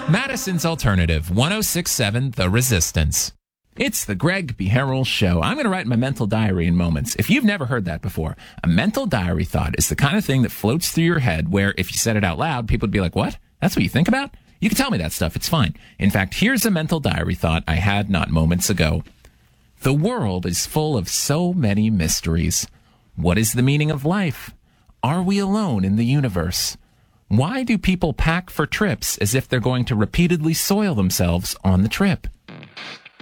Madison's Alternative, 1067 The Resistance. It's the Greg B. Harrell Show. I'm going to write my mental diary in moments. If you've never heard that before, a mental diary thought is the kind of thing that floats through your head where if you said it out loud, people would be like, what? That's what you think about? You can tell me that stuff. It's fine. In fact, here's a mental diary thought I had not moments ago. The world is full of so many mysteries. What is the meaning of life? Are we alone in the universe? Why do people pack for trips as if they're going to repeatedly soil themselves on the trip?